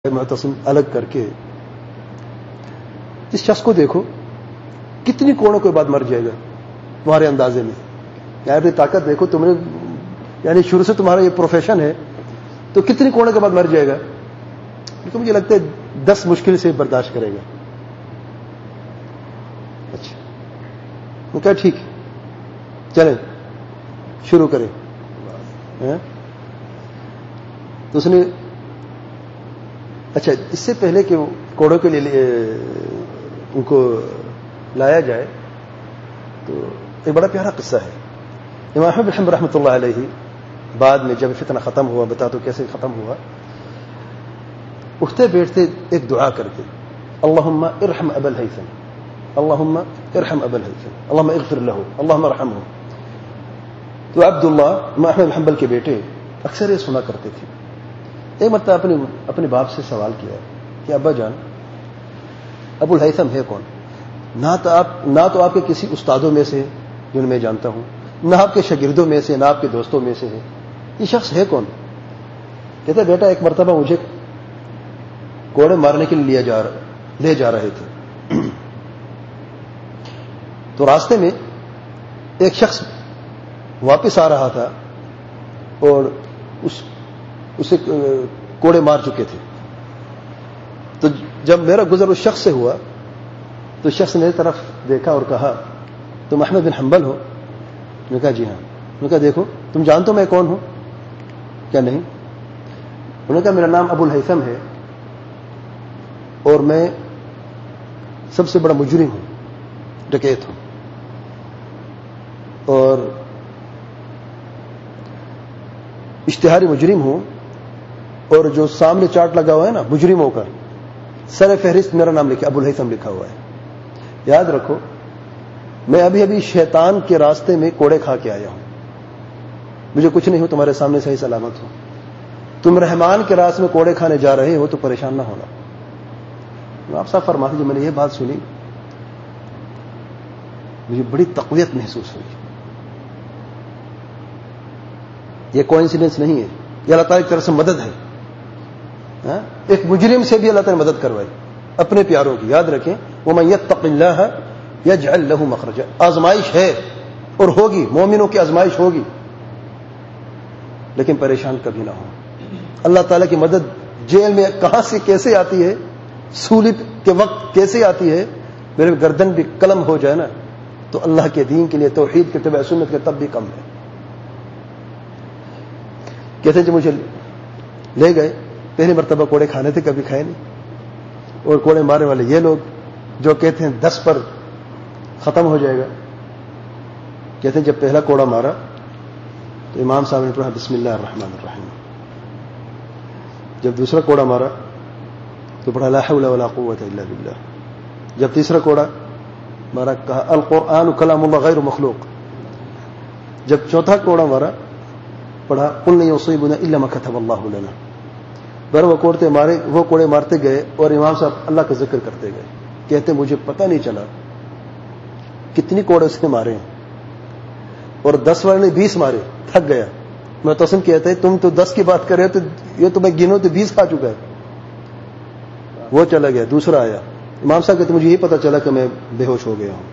معتصم الگ کر کے اس شخص کو دیکھو کتنی کوڑوں کے بعد مر جائے گا تمہارے اندازے میں. یار اپنی طاقت دیکھو، تم نے یعنی شروع سے تمہارا یہ پروفیشن ہے تو کتنی کوڑوں کے بعد مر جائے گا. تو مجھے لگتا ہے 10 مشکل سے برداشت کرے گا. اچھا وہ کہا ٹھیک ہے چلیں شروع کریں. تو اس نے اچھا اس سے پہلے کہ کوڑوں کے لیے ان کو لایا جائے تو ایک بڑا پیارا قصہ ہے. امام احمد بن حنبل رحمۃ اللہ علیہ بعد میں جب فتنہ ختم ہوا، بتا تو کیسے ختم ہوا، اٹھتے بیٹھتے ایک دعا کرتے، اللہم ارحم ابا الہیثم، اللہم ارحم ابا الہیثم، اللہم اغفر لہ، اللہم ارحمہ. تو عبداللہ امام احمد بن حنبل کے بیٹے اکثر یہ سنا کرتے تھے. ایک مرتبہ اپنے باپ سے سوال کیا کہ ابا جان ابو الہیثم ہے کون؟ نہ تو آپ کے کسی استادوں میں سے جن میں جانتا ہوں، نہ آپ کے شاگردوں میں سے، نہ آپ کے دوستوں میں سے ہے. یہ شخص ہے کون؟ کہتے بیٹا ایک مرتبہ مجھے کوڑے مارنے کے لیے لے جا رہے تھے تو راستے میں ایک شخص واپس آ رہا تھا اور اسے کوڑے مار چکے تھے. تو جب میرا گزر اس شخص سے ہوا تو شخص نے طرف دیکھا اور کہا تم احمد بن حنبل ہو؟ میں نے کہا جی ہاں. میں نے کہا دیکھو تم جانتے ہو میں کون ہوں؟ کیا نہیں؟ انہوں نے کہا میرا نام ابو الہیثم ہے اور میں سب سے بڑا مجرم ہوں، ڈکیت ہوں، اور اشتہاری مجرم ہوں، اور جو سامنے چارٹ لگا ہوا ہے نا مجرموں کا، سر فہرست میرا نام ابو الہیثم لکھا ہوا ہے. یاد رکھو میں ابھی شیطان کے راستے میں کوڑے کھا کے آیا ہوں، مجھے کچھ نہیں ہو، تمہارے سامنے صحیح سلامت ہو. تم رحمان کے راستے میں کوڑے کھانے جا رہے ہو تو پریشان نہ ہونا. آپ صاحب فرماتے جب میں نے یہ بات سنی مجھے بڑی تقویت محسوس ہوئی. یہ کوئنسیڈنس نہیں ہے، یہ اللہ تعالیٰ کی طرف سے مدد ہے. ایک مجرم سے بھی اللہ تعالیٰ نے مدد کروائی اپنے پیاروں کی. یاد رکھیں وَمَن يَتَّقِ اللَّهَ يَجْعَل لَّهُ مَخْرَجًا. آزمائش ہے اور ہوگی، مومنوں کی آزمائش ہوگی، لیکن پریشان کبھی نہ ہو. اللہ تعالیٰ کی مدد جیل میں کہاں سے کیسے آتی ہے، سولی کے وقت کیسے آتی ہے. میرے گردن بھی قلم ہو جائے نا تو اللہ کے دین کے لیے، توحید کے تبع سنت کے تب بھی کم ہے. کہتے ہیں جو مجھے لے گئے، پہلی مرتبہ کوڑے کھانے تھے، کبھی کھائے نہیں. اور کوڑے مارنے والے یہ لوگ جو کہتے ہیں 10 پر ختم ہو جائے گا. کہتے ہیں جب پہلا کوڑا مارا تو امام صاحب نے پڑھا بسم اللہ الرحمن الرحیم. جب دوسرا کوڑا مارا تو پڑھا لا حول ولا قوت الا باللہ. جب تیسرا کوڑا مارا کہا القرآن کلام اللہ غیر مخلوق. جب چوتھا کوڑا مارا پڑھا قل لن یصیبنا الا ما كتب اللہ لنا. وہ کوڑے مارتے گئے اور امام صاحب اللہ کا ذکر کرتے گئے. کہتے مجھے پتہ نہیں چلا کتنی کوڑے اس نے مارے ہیں، اور 10 والے نے 20 مارے، تھک گیا. معتصم کہتے ہیں تم تو 10 کی بات کر رہے ہو، تو یہ تو میں گنوں تو 20 کھا چکا ہے. وہ چلا گیا، دوسرا آیا. امام صاحب کہتے مجھے یہ پتہ چلا کہ میں بے ہوش ہو گیا ہوں.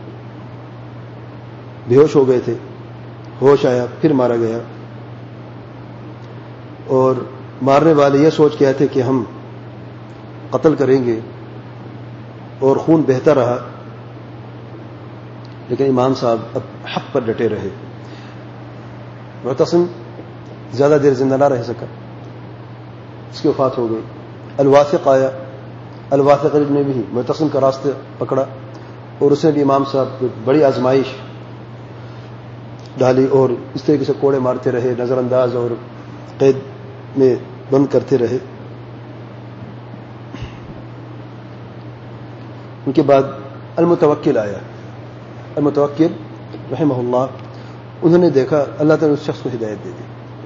بے ہوش ہو گئے تھے، ہوش آیا، پھر مارا گیا. اور مارنے والے یہ سوچ کے آئے تھے کہ ہم قتل کریں گے، اور خون بہتا رہا، لیکن امام صاحب اب حق پر ڈٹے رہے. معتصم زیادہ دیر زندہ نہ رہ سکا، اس کی وفات ہو گئی. الواثق آیا، الواثق نے بھی معتصم کا راستہ پکڑا، اور اس نے بھی امام صاحب کو بڑی آزمائش ڈالی، اور اس طریقے سے کوڑے مارتے رہے، نظر انداز اور قید میں بند کرتے رہے. ان کے بعد المتوکل آیا. المتوکل رحمہ اللہ، انہوں نے دیکھا اللہ تعالیٰ نے اس شخص کو ہدایت دے دی.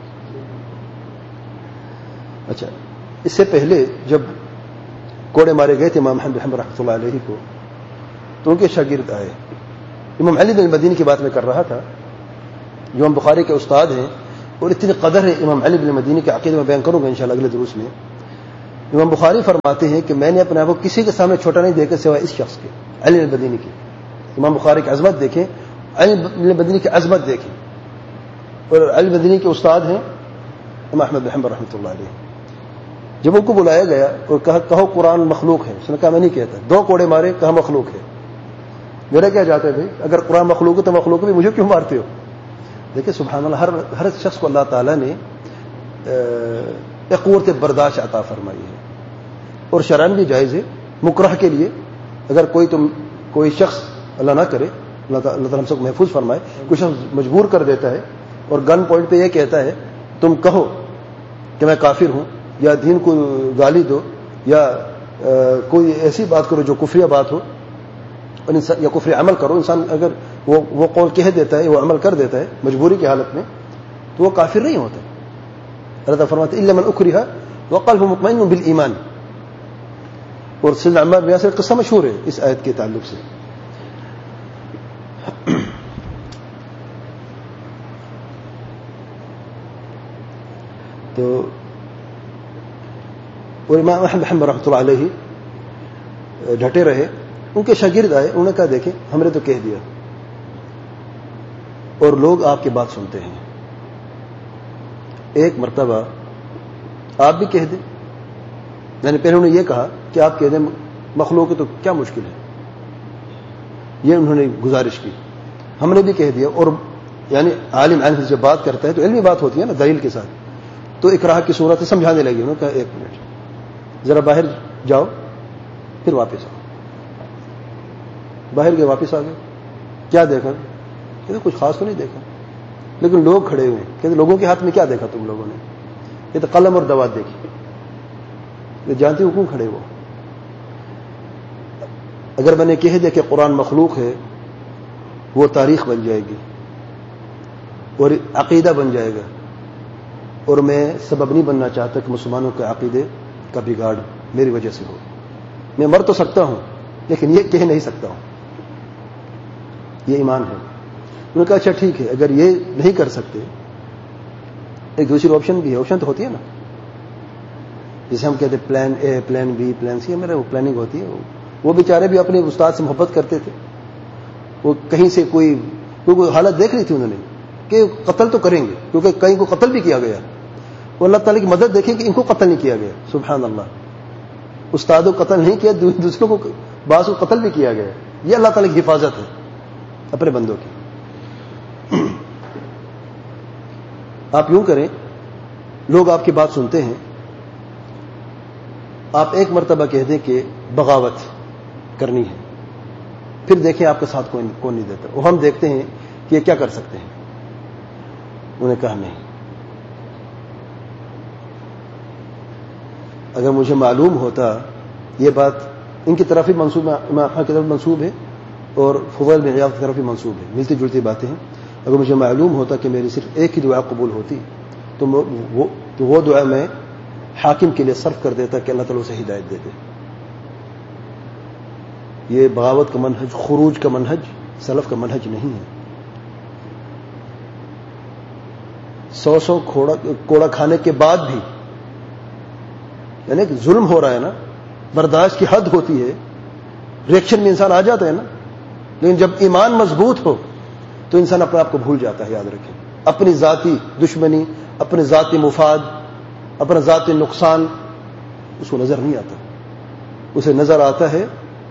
اچھا اس سے پہلے جب کوڑے مارے گئے تھے امام احمد بن حنبل رحمۃ اللہ علیہ کو، تو ان کے شاگرد آئے. امام علی بن مدینی کی بات میں کر رہا تھا، جو امام بخاری کے استاد ہیں، اور اتنی قدر ہے امام علی بن مدینی کے عقیدے میں بیان کروں گا انشاءاللہ اگلے دروس میں. امام بخاری فرماتے ہیں کہ میں نے اپنے آپ کو کسی کے سامنے چھوٹا نہیں دیکھا سوائے اس شخص کے، علی المدینی کی. امام بخاری کی عظمت دیکھیں، علی المدینی کی عظمت دیکھیں. اور علی المدینی کے استاد ہیں امام احمد بن حنبل رحمۃ اللہ علیہ. جب ان کو بلایا گیا اور کہو قرآن مخلوق ہے، اس نے کہا میں نہیں کہتا. 2 کوڑے مارے، کہا مخلوق ہے. میرا کیا جاتا ہے بھائی، اگر قرآن مخلوق ہے تو مخلوق بھی، مجھے کیوں مارتے ہو؟ دیکھیں سبحان اللہ، ہر شخص کو اللہ تعالیٰ نے ایک قوت برداشت عطا فرمائی ہے، اور شرعاً بھی جائز ہے. مکرہ کے لیے اگر کوئی شخص، اللہ نہ کرے، اللہ تعالیٰ ہم سب کو محفوظ فرمائے، کوئی شخص مجبور کر دیتا ہے اور گن پوائنٹ پہ یہ کہتا ہے تم کہو کہ میں کافر ہوں، یا دین کو گالی دو، یا کوئی ایسی بات کرو جو کفریہ بات ہو، یا کفری عمل کرو. انسان اگر وہ قول کہہ دیتا ہے، وہ عمل کر دیتا ہے مجبوری کی حالت میں، تو وہ کافر نہیں ہوتا. اللہ تعالیٰ فرماتے الا من اکرہ وقلبہ مطمئن بالایمان. اور سیدنا عمار بن یاسر قصہ مشہور ہے اس آیت کے تعلق سے. تو اور امام احمد بن حنبل رحمۃ اللہ علیہ ڈٹے رہے. ان کے شاگرد آئے، انہوں نے کہا دیکھیں ہم نے تو کہہ دیا اور لوگ آپ کی بات سنتے ہیں، ایک مرتبہ آپ بھی کہہ دیں. میں نے پہلے انہوں نے یہ کہا کہ آپ کہہ دیں مخلوق ہے تو کیا مشکل ہے، یہ انہوں نے گزارش کی. ہم نے بھی کہہ دیا. اور یعنی عالم جب بات کرتا ہے تو علمی بات ہوتی ہے نا، دلیل کے ساتھ. تو اکراہ کی صورت سے سمجھانے لگی. انہوں نے کہا 1 منٹ ذرا باہر جاؤ، پھر واپس آؤ. باہر گئے، واپس آ گئے. کیا دیکھا؟ کہتے کچھ خاص تو نہیں دیکھا، لیکن لوگ کھڑے ہوئے. کہتے لوگوں کے ہاتھ میں کیا دیکھا تم لوگوں نے؟ کہتے قلم اور دوات دیکھی. جانتی ہو کیوں کھڑے ہو؟ اگر میں نے کہہ دیا کہ قرآن مخلوق ہے، وہ تاریخ بن جائے گی اور عقیدہ بن جائے گا، اور میں سبب نہیں بننا چاہتا کہ مسلمانوں کے عقیدے کا بگاڑ میری وجہ سے ہو. میں مر تو سکتا ہوں لیکن یہ کہہ نہیں سکتا ہوں، یہ ایمان ہے. انہوں نے کہا اچھا ٹھیک ہے، اگر یہ نہیں کر سکتے ایک دوسری آپشن بھی ہے. آپشن تو ہوتی ہے نا، جسے ہم کہتے ہیں plan a, plan be, plan سی. میرا وہ پلاننگ ہوتی ہے. وہ بیچارے بھی اپنے استاد سے محبت کرتے تھے. وہ کہیں سے کوئی حالت دیکھ رہی تھی انہوں نے کہ قتل تو کریں گے، کیونکہ کہیں کو قتل بھی کیا گیا. وہ اللہ تعالیٰ کی مدد دیکھیں کہ ان کو قتل نہیں کیا گیا. سبحان اللہ، استاد کو قتل نہیں کیا، دوسروں کو بعض کو قتل بھی کیا گیا. یہ اللہ تعالیٰ کی حفاظت ہے اپنے بندوں کی. آپ یوں کریں، لوگ آپ کی بات سنتے ہیں، آپ ایک مرتبہ کہہ دیں کہ بغاوت کرنی ہے، پھر دیکھیں آپ کے ساتھ کون نہیں دیتا، وہ ہم دیکھتے ہیں کہ یہ کیا کر سکتے ہیں. انہوں نے کہا نہیں، اگر مجھے معلوم ہوتا یہ بات ان کی طرف ہی منسوب، امام احمد کی طرف منسوب ہے اور فضیل بن عیاض کی طرف ہی منسوب ہے، ملتی جلتی باتیں ہیں. اگر مجھے معلوم ہوتا کہ میری صرف ایک ہی دعا قبول ہوتی تو وہ دعا میں حاکم کے لیے صرف کر دیتا کہ اللہ تعالیٰ اسے ہدایت دے دے. یہ بغاوت کا منہج، خروج کا منہج سلف کا منہج نہیں ہے. 100 کوڑا کھانے کے بعد بھی، یعنی کہ ظلم ہو رہا ہے نا، برداشت کی حد ہوتی ہے، ریئیکشن میں انسان آ جاتا ہے نا. لیکن جب ایمان مضبوط ہو تو انسان اپنے آپ کو بھول جاتا ہے. یاد رکھیں، اپنی ذاتی دشمنی، اپنے ذاتی مفاد، اپنا ذاتی نقصان اس کو نظر نہیں آتا. اسے نظر آتا ہے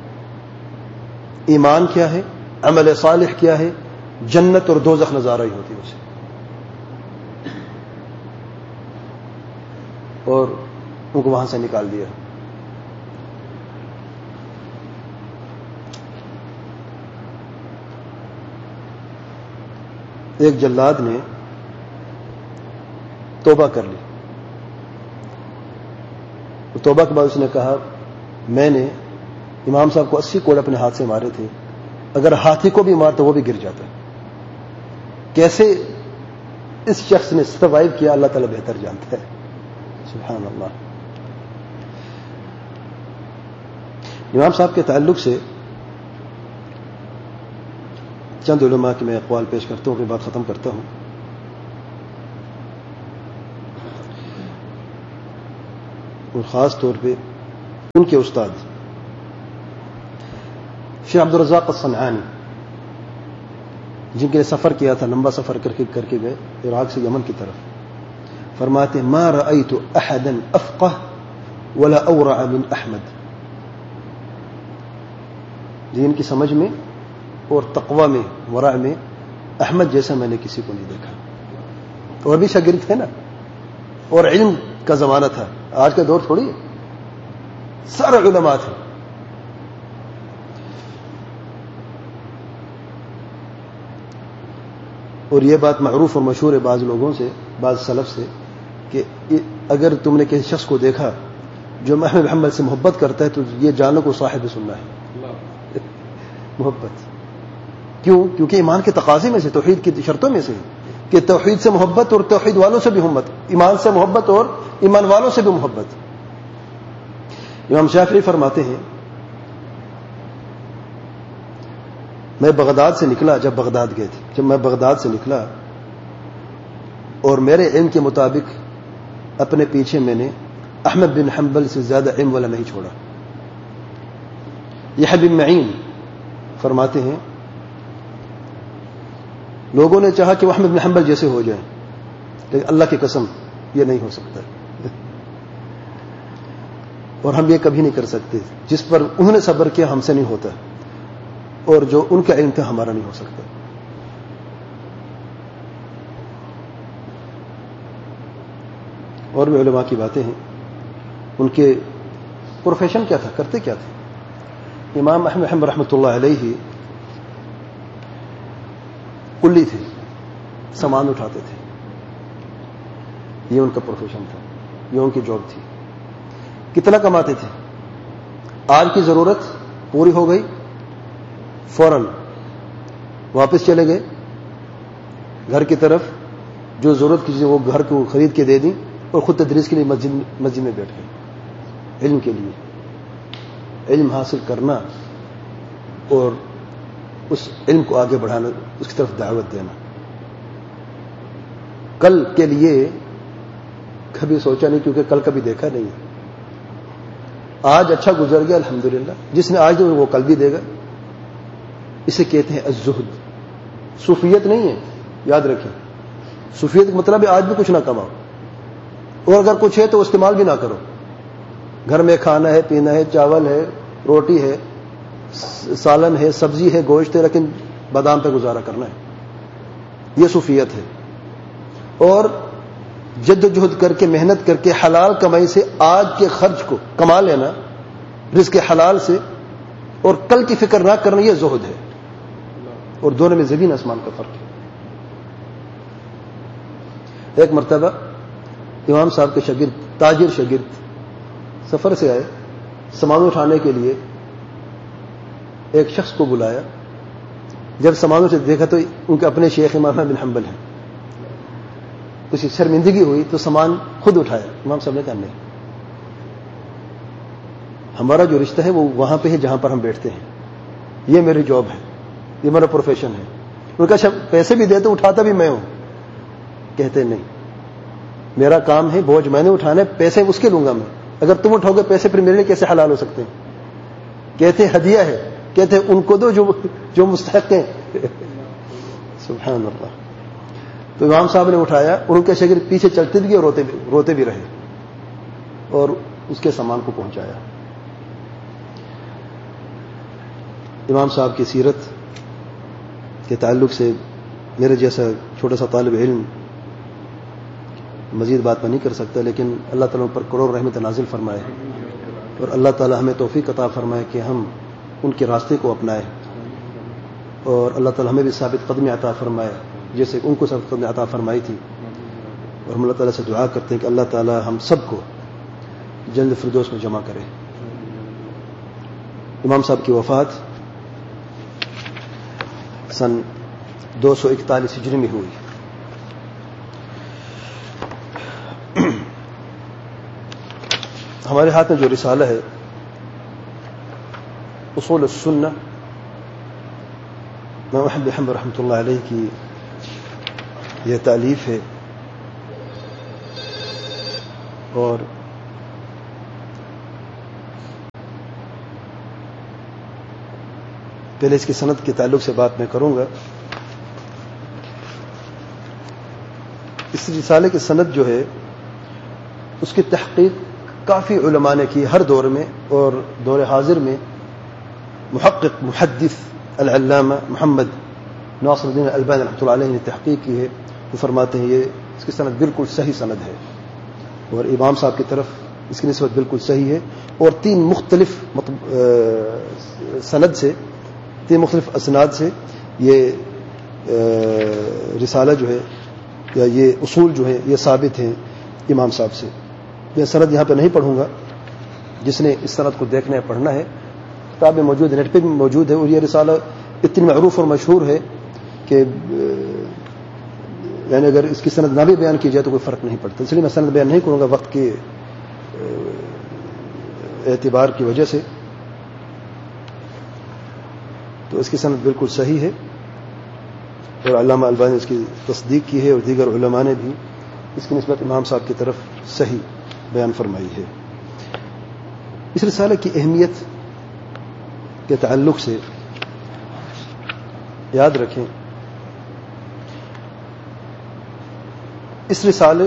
ایمان کیا ہے، عمل صالح کیا ہے، جنت اور دوزخ نظر آ رہی ہوتی ہے اسے. اور ان کو وہاں سے نکال دیا. ایک جلاد نے توبہ کر لی. توبہ کے بعد اس نے کہا میں نے امام صاحب کو 80 کوڑے اپنے ہاتھ سے مارے تھے، اگر ہاتھی کو بھی مارتا وہ بھی گر جاتا. کیسے اس شخص نے سروائیو کیا اللہ تعالیٰ بہتر جانتا ہے. سبحان اللہ. امام صاحب کے تعلق سے چند علماء کے میں اقوال پیش کرتا ہوں، اپنی بات ختم کرتا ہوں. اور خاص طور پہ ان کے استاد شیخ عبدالرزاق الصنعانی، جن کے لیے سفر کیا تھا، لمبا سفر کر کے گئے عراق سے یمن کی طرف، فرماتے ہیں ما رأيت احدا افقه ولا اورع من احمد، دین کی سمجھ میں اور تقوی میں، ورع میں احمد جیسا میں نے کسی کو نہیں دیکھا. اور بھی شاگرد تھے نا، اور علم کا زمانہ تھا، آج کا دور تھوڑی ہے، سارے علماء تھے. اور یہ بات معروف اور مشہور ہے بعض لوگوں سے، بعض سلف سے، کہ اگر تم نے کسی شخص کو دیکھا جو احمد بن حنبل سے محبت کرتا ہے تو یہ جانو کو صاحب سننا ہے. محبت کیوں؟ کیونکہ ایمان کے تقاضے میں سے، توحید کی شرطوں میں سے کہ توحید سے محبت اور توحید والوں سے بھی محبت، ایمان سے محبت اور ایمان والوں سے بھی محبت. امام شافعی فرماتے ہیں میں بغداد سے نکلا، جب بغداد گئے تھے، جب میں بغداد سے نکلا اور میرے علم کے مطابق اپنے پیچھے میں نے احمد بن حنبل سے زیادہ علم والا نہیں چھوڑا. یہ بن معین فرماتے ہیں لوگوں نے چاہا کہ وہ احمد بن حنبل جیسے ہو جائیں، لیکن اللہ کی قسم یہ نہیں ہو سکتا، اور ہم یہ کبھی نہیں کر سکتے. جس پر انہوں نے صبر کیا ہم سے نہیں ہوتا، اور جو ان کا علم تھا ہمارا نہیں ہو سکتا. اور بھی علماء کی باتیں ہیں. ان کے پروفیشن کیا تھا، کرتے کیا تھے؟ امام احمد حنبل رحمۃ اللہ علیہ کلی تھے، سامان اٹھاتے تھے، یہ ان کا پروفیشن تھا، یہ ان کی جاب تھی. کتنا کماتے تھے؟ آج کی ضرورت پوری ہو گئی، فوراً واپس چلے گئے گھر کی طرف، جو ضرورت کی چیزیں وہ گھر کو خرید کے دے دیں، اور خود تدریس کے لیے مسجد میں بیٹھ گئے. علم کے لیے، علم حاصل کرنا اور اس علم کو آگے بڑھانا، اس کی طرف دعوت دینا. کل کے لیے کبھی سوچا نہیں، کیونکہ کل کبھی دیکھا نہیں. آج اچھا گزر گیا الحمدللہ، جس نے آج دے وہ کل بھی دے گا. اسے کہتے ہیں الزہد. صوفیت نہیں ہے، یاد رکھیں. صوفیت کا مطلب ہے آج بھی کچھ نہ کماؤ، اور اگر کچھ ہے تو استعمال بھی نہ کرو. گھر میں کھانا ہے، پینا ہے، چاول ہے، روٹی ہے، سالن ہے، سبزی ہے، گوشت ہے، لیکن بادام پہ گزارا کرنا ہے. یہ صوفیت ہے. اور جد و جہد کر کے، محنت کر کے، حلال کمائی سے آج کے خرچ کو کما لینا، رزق حلال سے، اور کل کی فکر نہ کرنا، یہ زہد ہے. اور دونوں میں زمین آسمان کا فرق ہے. ایک مرتبہ امام صاحب کے شاگرد، تاجر شاگرد، سفر سے آئے، سامان اٹھانے کے لیے ایک شخص کو بلایا. جب سامانوں سے دیکھا تو ان کے اپنے شیخ امام احمد بن حنبل ہیں. کچھ شرمندگی ہوئی تو سامان خود اٹھایا. امام صاحب نے کہا نہیں، ہمارا جو رشتہ ہے وہ وہاں پہ ہے جہاں پر ہم بیٹھتے ہیں، یہ میری جاب ہے، یہ میرا پروفیشن ہے. ان کا پیسے بھی دے تو اٹھاتا بھی میں ہوں. کہتے نہیں، میرا کام ہے، بوجھ میں نے اٹھانا ہے، پیسے اس کے لوں گا میں. اگر تم اٹھاؤ گے پیسے، پھر میرے لیے کیسے حلال ہو سکتے ہیں؟ کہتے ہدیہ ہے. کہتے ان کو دو جو مستحق ہیں. سبحان اللہ. تو امام صاحب نے اٹھایا، اور ان کے شاگرد پیچھے چلتے بھی اور روتے بھی رہے، اور اس کے سامان کو پہنچایا. امام صاحب کی سیرت کے تعلق سے میرے جیسا چھوٹا سا طالب علم مزید بات میں نہیں کر سکتا، لیکن اللہ تعالیٰ پر کروڑ رحمت نازل فرمائے، اور اللہ تعالیٰ ہمیں توفیق عطا فرمائے کہ ہم ان کے راستے کو اپنائیں، اور اللہ تعالیٰ ہمیں بھی ثابت قدمی عطا فرمائے جیسے ان کو ثابت قدمی عطا فرمائی تھی. اور ہم اللہ تعالیٰ سے دعا کرتے ہیں کہ اللہ تعالیٰ ہم سب کو جنت فردوس میں جمع کرے. امام صاحب کی وفات سن 241 ہجری میں ہوئی. ہمارے ہاتھ میں جو رسالہ ہے اصول السنہ، امام احمد بن حنبل رحمۃ اللہ علیہ کی یہ تالیف ہے، اور پہلے اس کی سند کے تعلق سے بات میں کروں گا. اس رسالے کی سند جو ہے اس کی تحقیق کافی علماء نے کی ہر دور میں، اور دور حاضر میں محقق محدث العلامہ محمد ناصر الدین الالبانی رحمۃ اللہ علیہ نے تحقیق کی ہے. وہ فرماتے ہیں یہ اس کی سند بالکل صحیح سند ہے، اور امام صاحب کی طرف اس کی نسبت بالکل صحیح ہے. اور 3 مختلف سند سے، 3 مختلف اسناد سے یہ رسالہ جو ہے یا یہ اصول جو ہے یہ ثابت ہیں امام صاحب سے. میں سند یہاں پہ نہیں پڑھوں گا، جس نے اس سند کو دیکھنا ہے پڑھنا ہے کتاب میں موجود ہے، نیٹ پہ بھی موجود ہے. اور یہ رسالہ اتنی معروف اور مشہور ہے کہ یعنی اگر اس کی سند نہ بھی بیان کی جائے تو کوئی فرق نہیں پڑتا. اس لیے میں سند بیان نہیں کروں گا وقت کے اعتبار کی وجہ سے. تو اس کی سند بالکل صحیح ہے، اور علامہ البانی نے اس کی تصدیق کی ہے، اور دیگر علماء نے بھی اس کی نسبت امام صاحب کی طرف صحیح بیان فرمائی ہے. اس رسالے کی اہمیت کے تعلق سے یاد رکھیں، اس رسالے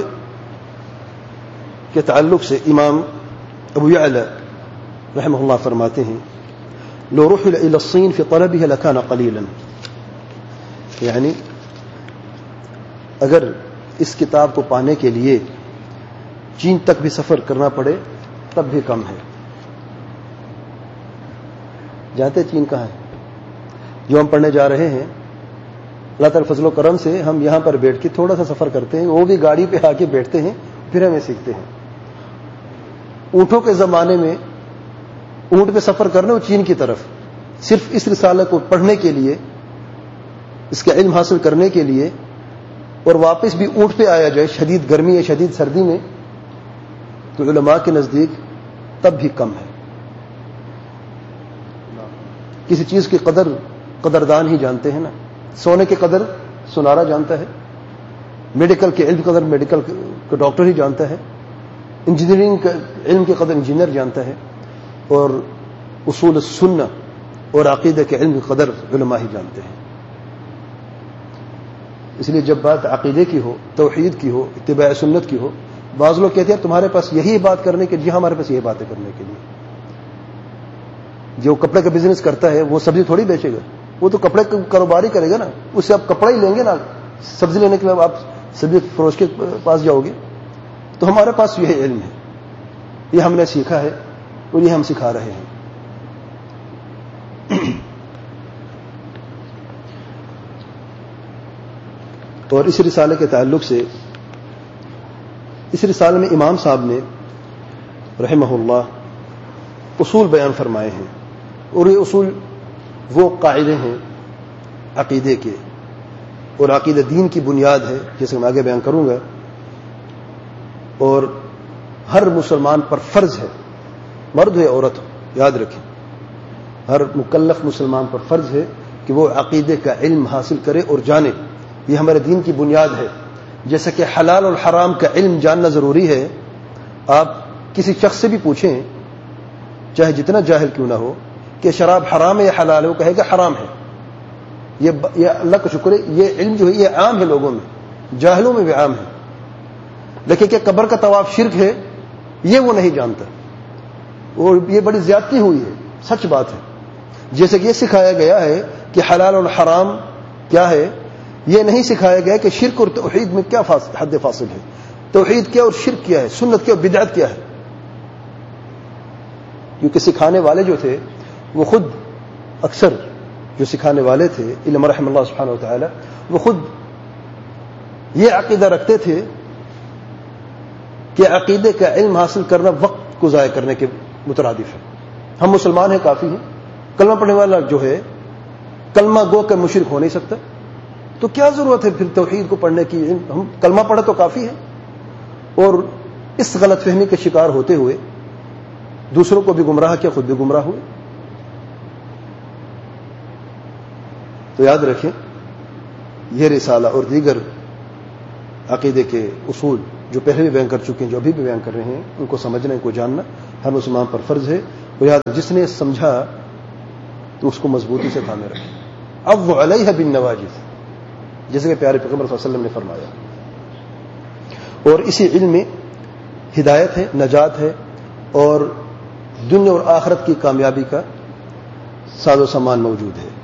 کے تعلق سے امام ابو یعلا رحمہ اللہ فرماتے ہیں لو رحل الى الصين في طلبها لكان قليلا. یعنی اگر اس کتاب کو پانے کے لیے چین تک بھی سفر کرنا پڑے تب بھی کم ہے. جانتے چین کہاں ہے؟ جو ہم پڑھنے جا رہے ہیں اللہ تعالی فضل و کرم سے ہم یہاں پر بیٹھ کے تھوڑا سا سفر کرتے ہیں، وہ بھی گاڑی پہ آ کے بیٹھتے ہیں پھر ہمیں سیکھتے ہیں. اونٹوں کے زمانے میں اونٹ پہ سفر کرنا وہ چین کی طرف، صرف اس رسالے کو پڑھنے کے لیے، اس کا علم حاصل کرنے کے لیے، اور واپس بھی اونٹ پہ آیا جائے شدید گرمی یا شدید سردی میں، تو علماء کے نزدیک تب بھی کم ہے. کسی چیز کی قدردان ہی جانتے ہیں نا. سونے کی قدر سونارا جانتا ہے، میڈیکل کے علم کی قدر میڈیکل کا ڈاکٹر ہی جانتا ہے، انجینئرنگ کا علم کی قدر انجینئر جانتا ہے، اور اصول السنہ اور عقیدہ کے علم کی قدر علماء ہی جانتے ہیں. اس لیے جب بات عقیدے کی ہو، توحید کی ہو، اتباع سنت کی ہو، بعض لوگ کہتے ہیں تمہارے پاس یہی بات کرنے کے، جی ہمارے پاس یہی باتیں کرنے کے لیے. جو کپڑے کا بزنس کرتا ہے وہ سبزی تھوڑی بیچے گا، وہ تو کپڑے کا کاروبار ہی کرے گا نا. اس سے آپ کپڑا ہی لیں گے نا، سبزی لینے کے لیے آپ سبزی فروش کے پاس جاؤ گے. تو ہمارے پاس یہ علم ہے، یہ ہم نے سیکھا ہے اور یہ ہم سکھا رہے ہیں. اور اس رسالے کے تعلق سے اس رسالے میں امام صاحب نے رحمہ اللہ اصول بیان فرمائے ہیں، اور یہ اصول وہ قاعدے ہیں عقیدے کے، اور عقیدہ دین کی بنیاد ہے، جیسے میں آگے بیان کروں گا. اور ہر مسلمان پر فرض ہے، مرد ہے عورت ہو، یاد رکھیں ہر مکلف مسلمان پر فرض ہے کہ وہ عقیدے کا علم حاصل کرے اور جانے. یہ ہمارے دین کی بنیاد ہے. جیسا کہ حلال اور حرام کا علم جاننا ضروری ہے. آپ کسی شخص سے بھی پوچھیں، چاہے جتنا جاہل کیوں نہ ہو، کہ شراب حرام ہے یا حلال ہے، وہ کہے گا حرام ہے. یہ اللہ کا شکر ہے، یہ علم جو ہے یہ عام ہے، لوگوں میں، جاہلوں میں بھی عام ہے. لیکن کہ قبر کا طواف شرک ہے، یہ وہ نہیں جانتا، اور یہ بڑی زیادتی ہوئی ہے، سچ بات ہے. جیسے کہ یہ سکھایا گیا ہے کہ حلال اور حرام کیا ہے، یہ نہیں سکھایا گیا کہ شرک اور توحید میں کیا حد فاصل ہے، توحید کیا اور شرک کیا ہے، سنت کیا اور بدعت کیا ہے. کیونکہ سکھانے والے جو تھے وہ خود اکثر جو سکھانے والے تھے علم رحم اللہ سبحانہ و تعالی، وہ خود یہ عقیدہ رکھتے تھے کہ عقیدے کا علم حاصل کرنا وقت کو ضائع کرنے کے مترادف ہے. ہم مسلمان ہیں، کافی ہیں. کلمہ پڑھنے والا جو ہے کلمہ گو کا مشرک ہو نہیں سکتا، تو کیا ضرورت ہے پھر توحید کو پڑھنے کی؟ ہم کلمہ پڑھے تو کافی ہے. اور اس غلط فہمی کے شکار ہوتے ہوئے دوسروں کو بھی گمراہ کیا، خود بھی گمراہ ہوئے. تو یاد رکھیں یہ رسالہ اور دیگر عقیدے کے اصول جو پہلے بھی بیان کر چکے ہیں، جو ابھی بھی بیان کر رہے ہیں، ان کو سمجھنا، ان کو جاننا ہر مسلمان پر فرض ہے. اور یاد جس نے سمجھا تو اس کو مضبوطی سے تھامے رکھیں. عضوا علیہ بالنواجذ، جیسے کہ پیارے پیغمبر صلی اللہ علیہ وسلم نے فرمایا. اور اسی علم میں ہدایت ہے، نجات ہے، اور دنیا اور آخرت کی کامیابی کا ساز و سامان موجود ہے.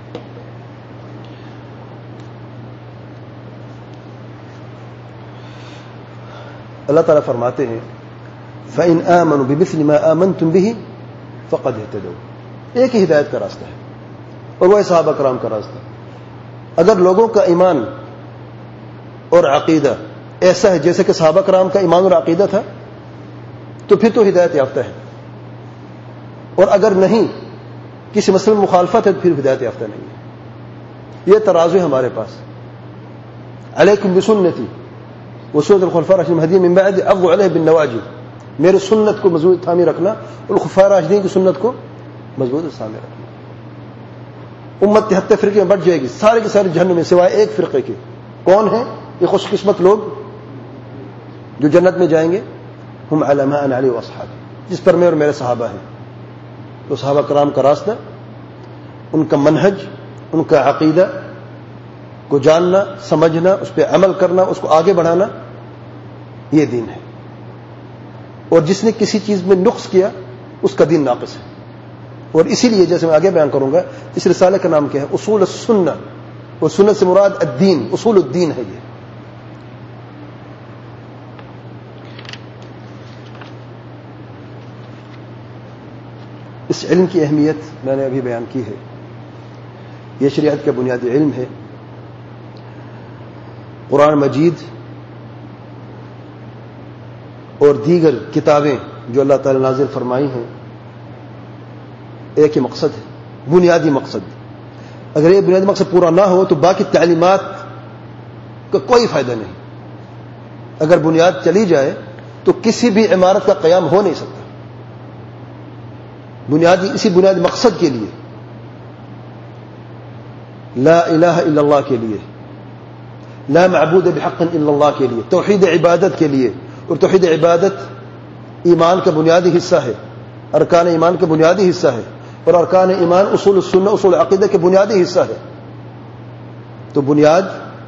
اللہ تعالیٰ فرماتے ہیں فَإِنْ آمَنُوا بِمِثْلِ مَا آمَنْتُمْ بِهِ فَقَدْ اهْتَدَوْا. ایک ہی ہدایت کا راستہ ہے، اور وہ صحابہ کرام کا راستہ. اگر لوگوں کا ایمان اور عقیدہ ایسا ہے جیسے کہ صحابہ کرام کا ایمان اور عقیدہ تھا تو پھر تو ہدایت یافتہ ہے، اور اگر نہیں، کسی مسئلے میں مخالفت ہے، تو پھر ہدایت یافتہ نہیں ہے. یہ ترازو ہے ہمارے پاس. علیکم بسنتی وسنت الخلفاء الراشدین المہدیین من بعد عضوا علیہ بالنواجذ. میرے سنت کو مضبوط تھامے رکھنا، اور خلفاء راشدین کی سنت کو مضبوط تھامے رکھنا. امت 73 فرقے میں بٹ جائے گی، سارے کے سارے جہنم میں سوائے ایک فرقے کے. کون ہیں یہ خوش قسمت لوگ جو جنت میں جائیں گے؟ ہم علی ما انا علیہ واصحابی، جس پر میں اور میرے صحابہ ہیں. تو صحابہ کرام کا راستہ، ان کا منہج، ان کا عقیدہ کو جاننا، سمجھنا، اس پہ عمل کرنا، اس کو آگے بڑھانا، یہ دین ہے. اور جس نے کسی چیز میں نقص کیا اس کا دین ناقص ہے. اور اسی لیے جیسے میں آگے بیان کروں گا، اس رسالے کا نام کیا ہے؟ اصول السنہ. اور سنت سے مراد الدین، اصول الدین ہے. یہ اس علم کی اہمیت میں نے ابھی بیان کی ہے. یہ شریعت کا بنیادی علم ہے. قرآن مجید اور دیگر کتابیں جو اللہ تعالی نازل فرمائی ہیں، ایک ہی مقصد ہے، بنیادی مقصد. اگر یہ بنیادی مقصد پورا نہ ہو تو باقی تعلیمات کا کوئی فائدہ نہیں. اگر بنیاد چلی جائے تو کسی بھی عمارت کا قیام ہو نہیں سکتا. اسی بنیادی مقصد کے لیے، لا الہ الا اللہ کے لیے، لا معبود بحق الا اللہ کے لیے، توحید عبادت کے لیے. اور توحید عبادت ایمان کا بنیادی حصہ ہے، ارکان ایمان کا بنیادی حصہ ہے، اور ارکان ایمان اصول السنہ، اصول عقیدہ کے بنیادی حصہ ہے. تو بنیاد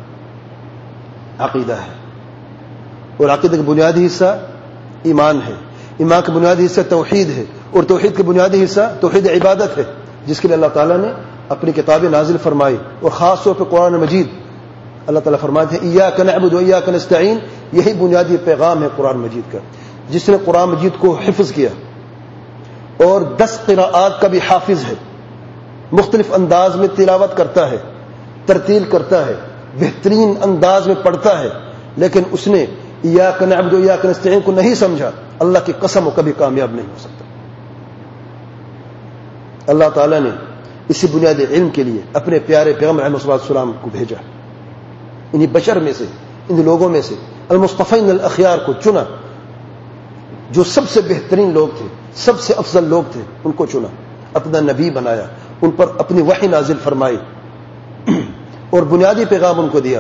عقیدہ ہے، اور عقیدہ کا بنیادی حصہ ایمان ہے. ایمان کا بنیادی حصہ توحید ہے، اور توحید کا بنیادی حصہ توحید عبادت ہے، جس کے لیے اللہ تعالیٰ نے اپنی کتابیں نازل فرمائی. اور خاص طور پہ قرآن مجید، اللہ تعالیٰ فرماتے ہیں ایاک نعبد و ایاک نستعین. یہی بنیادی پیغام ہے قرآن مجید کا. جس نے قرآن مجید کو حفظ کیا اور 10 قراءات کا بھی حافظ ہے، مختلف انداز میں تلاوت کرتا ہے، ترتیل کرتا ہے، بہترین انداز میں پڑھتا ہے، لیکن اس نے ایاک نعبد و ایاک نستعین کو نہیں سمجھا، اللہ کی قسم وہ کبھی کامیاب نہیں ہو سکتا. اللہ تعالیٰ نے اسی بنیادی علم کے لیے اپنے پیارے پیغمبر علیہ السلام کو بھیجا. انہی بشر میں سے، ان لوگوں میں سے المصطفین الاخیار کو چنا، جو سب سے بہترین لوگ تھے، سب سے افضل لوگ تھے، ان کو چنا، اپنا نبی بنایا، ان پر اپنی وحی نازل فرمائی اور بنیادی پیغام ان کو دیا.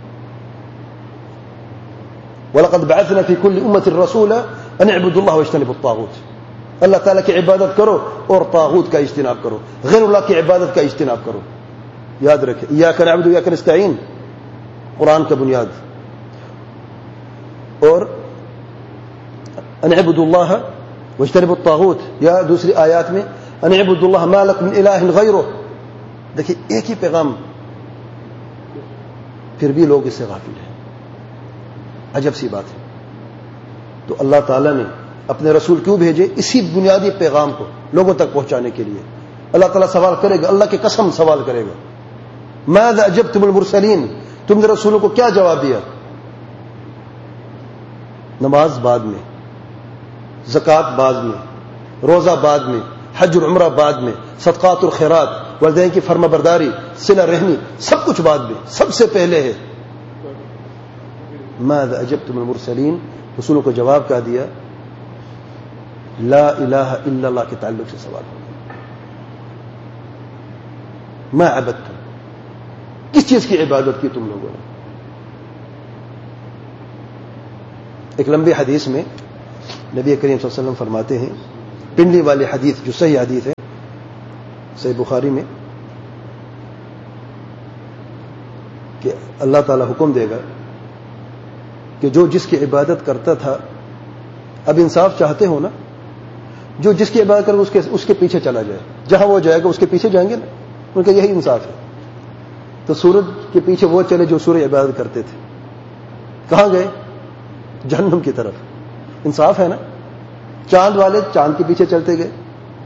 وَلَقَدْ بَعَثْنَا فِي كُلِّ أُمَّةٍ رَسُولًا أَنِ اعْبُدُوا اللَّهَ وَاجْتَنِبُوا الطَّاغُوتَ. اللہ تعالیٰ کی عبادت کرو اور طاغوت کا اجتناب کرو، غیر اللہ کی عبادت کا اجتناب کرو. یاد رکھیں، ایاک نعبد و ایاک نستعین قرآن کا بنیاد، اور ان اعبدوا اللہ واجتنبوا الطاغوت، یا دوسری آیات میں ان اعبدوا اللہ ما لکم من الہ غیرہ. دیکھیے ایک ہی پیغام، پھر بھی لوگ اس سے غافل ہیں. عجب سی بات ہے. تو اللہ تعالیٰ نے اپنے رسول کیوں بھیجے؟ اسی بنیادی پیغام کو لوگوں تک پہنچانے کے لیے. اللہ تعالیٰ سوال کرے گا، اللہ کی قسم سوال کرے گا، ماذا اجبتم المرسلین، تم نے رسولوں کو کیا جواب دیا؟ نماز بعد میں، زکوٰۃ بعد میں، روزہ بعد میں، حج اور عمرہ بعد میں، صدقات اور خیرات، والدین کی فرما برداری، صلہ رحمی، سب کچھ بعد میں، سب سے پہلے ہے. ماذا اجبتم المرسلین، رسولوں کو جواب کیا دیا؟ لا الہ الا اللہ کے تعلق سے سوال ہوگا. ما عبدتم، کس چیز کی عبادت کی تم لوگوں نے؟ ایک لمبی حدیث میں نبی کریم صلی اللہ علیہ وسلم فرماتے ہیں، پنڈلی والی حدیث جو صحیح حدیث ہے، صحیح بخاری میں کہ اللہ تعالیٰ حکم دے گا کہ جو جس کی عبادت کرتا تھا، اب انصاف چاہتے ہو نا، جو جس کی عبادت کرے اس کے پیچھے چلا جائے، جہاں وہ جائے گا اس کے پیچھے جائیں گے نا، ان کا یہی انصاف ہے۔ تو سورج کے پیچھے وہ چلے جو سورج عبادت کرتے تھے، کہاں گئے؟ جہنم کی طرف۔ انصاف ہے نا؟ چاند والے چاند کے پیچھے چلتے گئے،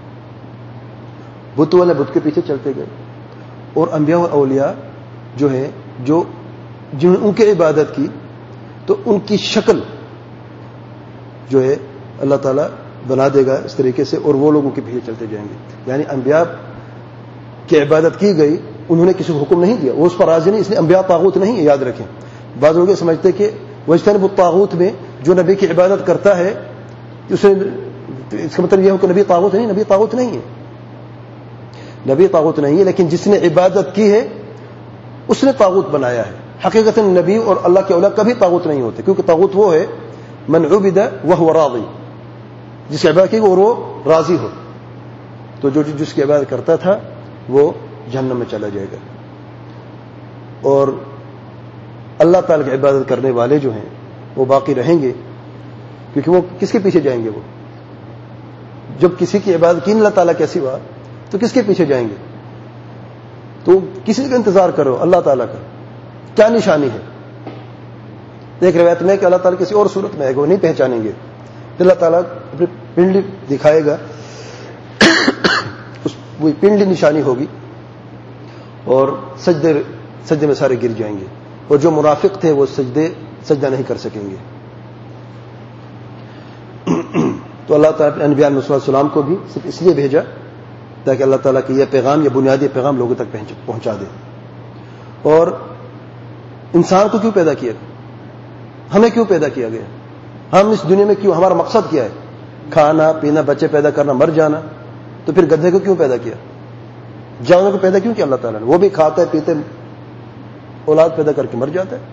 بت والے بت کے پیچھے چلتے گئے، اور انبیاء اور اولیاء جو ہے جنہوں نے ان کی عبادت کی تو ان کی شکل جو ہے اللہ تعالیٰ بنا دے گا اس طریقے سے، اور وہ لوگوں کے پیچھے چلتے جائیں گے۔ یعنی انبیاء کی عبادت کی گئی، انہوں نے کسی کو حکم نہیں دیا، وہ اس پر راضی نہیں، اس لیے انبیاء طاغوت نہیں ہے، یاد رکھیں۔ بعض لوگ یہ سمجھتے کہ وجتنب الطاغوت میں جو نبی کی عبادت کرتا ہے اس کا مطلب یہ ہو کہ نبی طاغوت نہیں، نبی طاغوت نہیں ہے، نبی طاغوت نہیں ہے، لیکن جس نے عبادت کی ہے اس نے طاغوت بنایا ہے۔ حقیقت نبی اور اللہ کے اولیاء کبھی طاغوت نہیں ہوتے، کیونکہ طاغوت وہ ہے من عبد وهو راضی، جس کی عبادت کی اور وہ راضی ہو، تو جو جس کی عبادت کرتا تھا وہ جہنم میں چلا جائے گا۔ اور اللہ تعالیٰ کی عبادت کرنے والے جو ہیں وہ باقی رہیں گے، کیونکہ وہ کس کے پیچھے جائیں گے؟ وہ جب کسی کی عبادت کی اللہ تعالیٰ کے سوا تو کس کے پیچھے جائیں گے؟ تو کسی کا انتظار کرو، اللہ تعالیٰ کا کیا نشانی ہے؟ ایک روایت میں کہ اللہ تعالیٰ کسی اور صورت میں آئے گا، وہ نہیں پہچانیں گے، اللہ تعالیٰ اپنی پنڈلی دکھائے گا، وہ پنڈلی نشانی ہوگی، اور سجدے میں سارے گر جائیں گے، اور جو منافق تھے وہ سجدہ نہیں کر سکیں گے۔ تو اللہ تعالیٰ نے انبیاء علیہ السلام کو بھی صرف اس لیے بھیجا تاکہ اللہ تعالیٰ کا یہ پیغام، یہ بنیادی پیغام لوگوں تک پہنچا دے۔ اور انسان کو کیوں پیدا کیا گیا؟ ہمیں کیوں پیدا کیا گیا؟ ہم اس دنیا میں کیوں؟ ہمارا مقصد کیا ہے؟ کھانا پینا، بچے پیدا کرنا، مر جانا۔ تو پھر گدھے کو کیوں پیدا کیا؟ جانوروں کو پیدا کیوں کیا اللہ تعالیٰ نے؟ وہ بھی کھاتے پیتے، اولاد پیدا کر کے مر جاتا ہے۔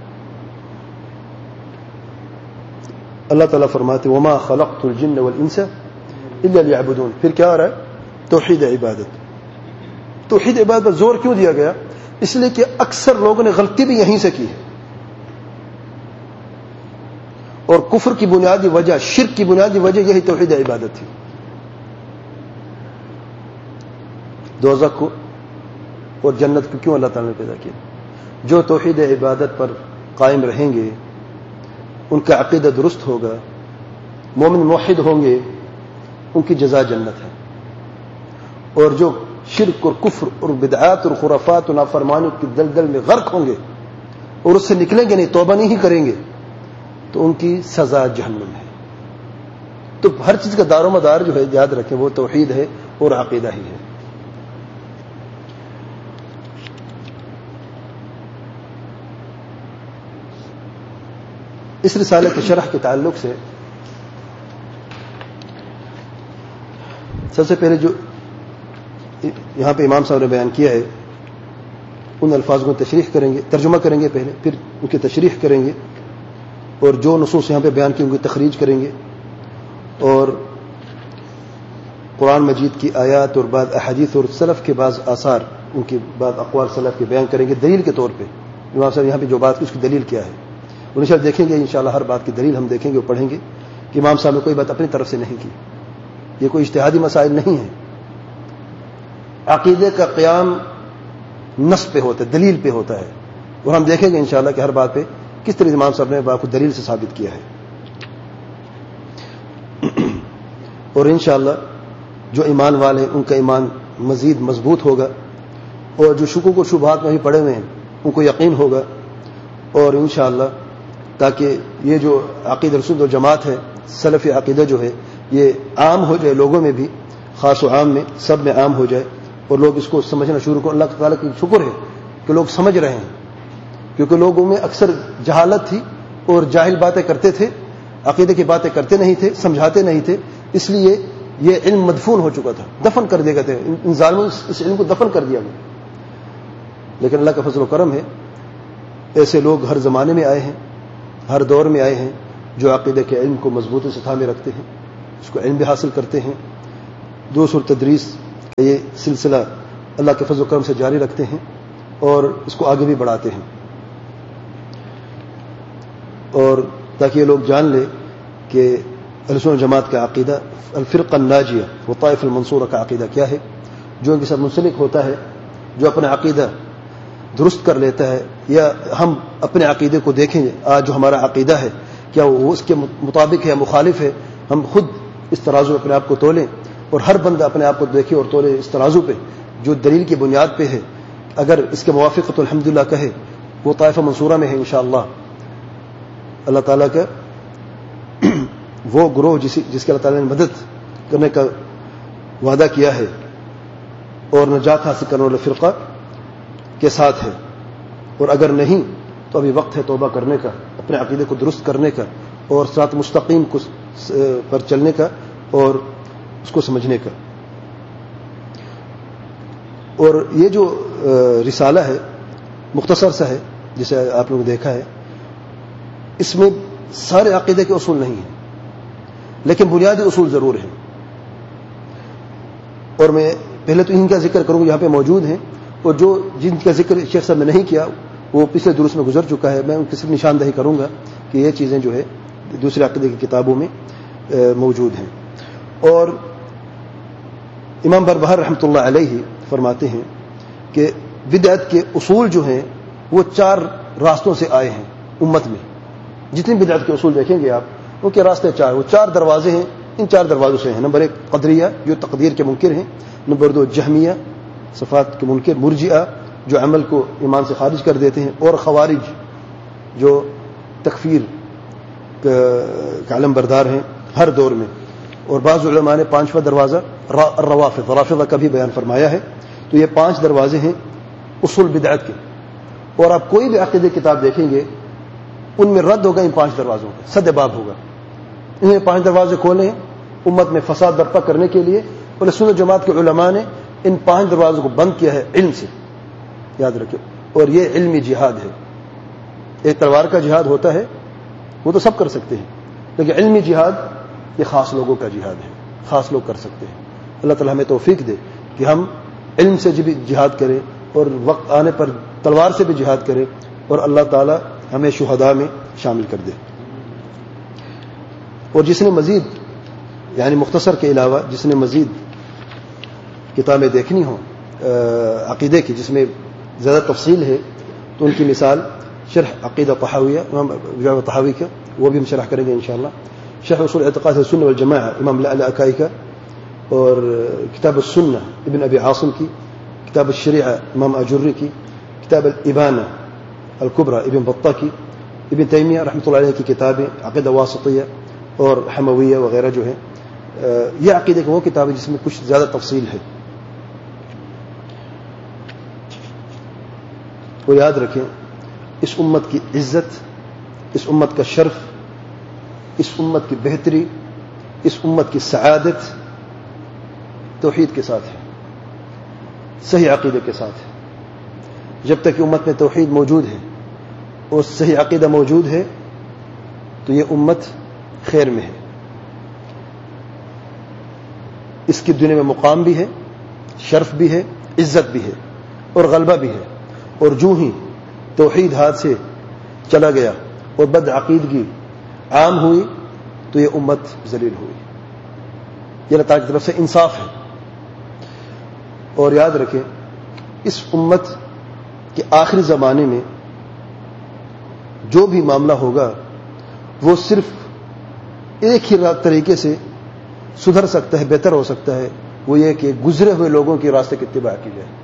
اللہ تعالیٰ فرماتے وما خلقت الجن والانس الا ليعبدون۔ پھر کیا آ رہا ہے؟ توحید عبادت۔ توحید عبادت پر زور کیوں دیا گیا؟ اس لیے کہ اکثر لوگوں نے غلطی بھی یہیں سے کی ہے، اور کفر کی بنیادی وجہ، شرک کی بنیادی وجہ یہی توحید عبادت تھی۔ دوزخ کو اور جنت کو کیوں اللہ تعالیٰ نے پیدا کیا؟ جو توحید عبادت پر قائم رہیں گے، ان کا عقیدہ درست ہوگا، مومن موحد ہوں گے، ان کی جزا جنت ہے۔ اور جو شرک اور کفر اور بدعات اور خرافات اور نافرمانی کی دلدل میں غرق ہوں گے اور اس سے نکلیں گے نہیں، توبہ نہیں کریں گے، تو ان کی سزا جہنم ہے۔ تو ہر چیز کا دار و مدار جو ہے یاد رکھیں وہ توحید ہے اور عقیدہ ہی ہے۔ اس رسالے کی شرح کے تعلق سے سب سے پہلے جو یہاں پہ امام صاحب نے بیان کیا ہے ان الفاظ کو تشریح کریں گے، ترجمہ کریں گے پہلے، پھر ان کی تشریح کریں گے، اور جو نصوص یہاں پہ بیان کی ان کی تخریج کریں گے، اور قرآن مجید کی آیات اور بعض احادیث اور سلف کے بعض آثار، ان کے بعض اقوال سلف کے بیان کریں گے دلیل کے طور پہ۔ امام صاحب یہاں پہ جو بات کی اس کی دلیل کیا ہے، اور انشاءاللہ دیکھیں گے، انشاءاللہ ہر بات کی دلیل ہم دیکھیں گے اور پڑھیں گے کہ امام صاحب نے کوئی بات اپنی طرف سے نہیں کی، یہ کوئی اجتہادی مسائل نہیں ہیں۔ عقیدے کا قیام نص پہ ہوتا ہے، دلیل پہ ہوتا ہے، اور ہم دیکھیں گے انشاءاللہ کہ ہر بات پہ کس طرح امام صاحب نے بات کو دلیل سے ثابت کیا ہے۔ اور انشاءاللہ جو ایمان والے ہیں ان کا ایمان مزید مضبوط ہوگا، اور جو شکوک و شبہات میں بھی پڑے ہوئے ہیں ان کو یقین ہوگا، اور انشاءاللہ تاکہ یہ جو عقیدہ رسول و جماعت ہے، سلفی عقیدہ جو ہے، یہ عام ہو جائے لوگوں میں بھی، خاص و عام میں، سب میں عام ہو جائے، اور لوگ اس کو سمجھنا شروع کریں۔ اللہ تعالیٰ کی شکر ہے کہ لوگ سمجھ رہے ہیں، کیونکہ لوگوں میں اکثر جہالت تھی اور جاہل باتیں کرتے تھے، عقیدے کی باتیں کرتے نہیں تھے، سمجھاتے نہیں تھے، اس لیے یہ علم مدفون ہو چکا تھا، دفن کر دیا گیا تھا، ان ظالموں نے اس علم کو دفن کر دیا گیا۔ لیکن اللہ کا فضل و کرم ہے، ایسے لوگ ہر زمانے میں آئے ہیں، ہر دور میں آئے ہیں، جو عقیدے کے علم کو مضبوطی سے تھامے رکھتے ہیں، اس کو علم بھی حاصل کرتے ہیں۔ دروس اور تدریس کا یہ سلسلہ اللہ کے فضل و کرم سے جاری رکھتے ہیں اور اس کو آگے بھی بڑھاتے ہیں، اور تاکہ یہ لوگ جان لیں کہ اہل سنت جماعت کا عقیدہ الفرقہ الناجیہ و طائف المنصورہ کا عقیدہ کیا ہے. جو ان کے ساتھ منسلک ہوتا ہے، جو اپنا عقیدہ درست کر لیتا ہے، یا ہم اپنے عقیدے کو دیکھیں آج جو ہمارا عقیدہ ہے کیا وہ اس کے مطابق ہے یا مخالف ہے، ہم خود اس ترازو میں اپنے آپ کو تولیں، اور ہر بندہ اپنے آپ کو دیکھے اور تولے اس ترازو پہ جو دلیل کی بنیاد پہ ہے. اگر اس کے موافق تو الحمدللہ کہے وہ طائفہ منصورہ میں ہے انشاءاللہ. اللہ تعالیٰ کا وہ گروہ جس کے اللہ تعالیٰ نے مدد کرنے کا وعدہ کیا ہے اور نجات حاصل کرنے والے فرقہ کے ساتھ ہے. اور اگر نہیں تو ابھی وقت ہے توبہ کرنے کا، اپنے عقیدے کو درست کرنے کا، اور صراط مستقیم پر چلنے کا اور اس کو سمجھنے کا. اور یہ جو رسالہ ہے مختصر سا ہے جسے آپ لوگوں نے دیکھا ہے، اس میں سارے عقیدے کے اصول نہیں ہیں لیکن بنیادی اصول ضرور ہیں. اور میں پہلے تو ان کا ذکر کروں گا یہاں پہ موجود ہیں، اور جو جن کا ذکر شیخ صاحب نے نہیں کیا وہ پچھلے دروس میں گزر چکا ہے. میں ان کی صرف نشاندہی کروں گا کہ یہ چیزیں جو ہے دوسرے عقیدے کی کتابوں میں موجود ہیں. اور امام بربہار رحمۃ اللہ علیہ فرماتے ہیں کہ بدعت کے اصول جو ہیں وہ 4 راستوں سے آئے ہیں امت میں. جتنی بدعت کے اصول دیکھیں گے آپ وہ کے راستے 4، وہ 4 دروازے ہیں. ان 4 دروازوں سے ہیں. نمبر 1 قدریہ جو تقدیر کے منکر ہیں. نمبر 2 جہمیہ صفات کے منکر. مرجئہ جو عمل کو ایمان سے خارج کر دیتے ہیں. اور خوارج جو تکفیر کا علم بردار ہیں ہر دور میں. اور بعض علماء نے 5واں دروازہ رافضہ کا بھی بیان فرمایا ہے. تو یہ 5 دروازے ہیں اصول بدعت کے. اور آپ کوئی بھی عقیدے کتاب دیکھیں گے ان میں رد ہوگا ان 5 دروازوں کا، سد باب ہوگا. انہیں 5 دروازے کھولے ہیں امت میں فساد برپا کرنے کے لیے، اور سنت جماعت کے علماء نے ان 5 دروازوں کو بند کیا ہے علم سے. یاد رکھیں. اور یہ علمی جہاد ہے. ایک تلوار کا جہاد ہوتا ہے وہ تو سب کر سکتے ہیں، لیکن علمی جہاد یہ خاص لوگوں کا جہاد ہے، خاص لوگ کر سکتے ہیں. اللہ تعالیٰ ہمیں توفیق دے کہ ہم علم سے بھی جہاد کریں اور وقت آنے پر تلوار سے بھی جہاد کریں، اور اللہ تعالیٰ ہمیں شہداء میں شامل کر دے. اور جس نے مزید یعنی مختصر کے علاوہ جس نے مزید کتابیں دیکھنی ہوں عقیدے کی جس میں زیادہ تفصیل ہے تو ان کی مثال شرح عقیدہ طحاویہ امام جامع طحاوی کا، وہ بھی ہم شرح کریں گے انشاءاللہ. شرح اصول اعتقاد السنہ والجماعہ امام لالکائی کا، اور کتاب السنہ ابن ابی عاصم کی، کتاب الشریعہ امام اجری کی، کتاب الابانہ الکبرى ابن بطہ کی، ابن تیمیہ رحمۃ اللہ علیہ کی کتابیں عقیدہ واسطیہ اور حمویہ وغیرہ جو ہیں. یہ عقیدے کی وہ کتابیں جس میں کچھ زیادہ تفصیل ہے. اور یاد رکھیں اس امت کی عزت، اس امت کا شرف، اس امت کی بہتری، اس امت کی سعادت توحید کے ساتھ ہے، صحیح عقیدے کے ساتھ ہے. جب تک امت میں توحید موجود ہے اور صحیح عقیدہ موجود ہے تو یہ امت خیر میں ہے. اس کی دنیا میں مقام بھی ہے، شرف بھی ہے، عزت بھی ہے اور غلبہ بھی ہے. اور جو ہی توحید ہاتھ سے چلا گیا اور بد عقیدگی عام ہوئی تو یہ امت ذلیل ہوئی. یہ اللہ تعالیٰ کی طرف سے انصاف ہے. اور یاد رکھیں اس امت کے آخری زمانے میں جو بھی معاملہ ہوگا وہ صرف ایک ہی طریقے سے سدھر سکتا ہے، بہتر ہو سکتا ہے، وہ یہ کہ گزرے ہوئے لوگوں کے راستے کی اتباع کی جائے.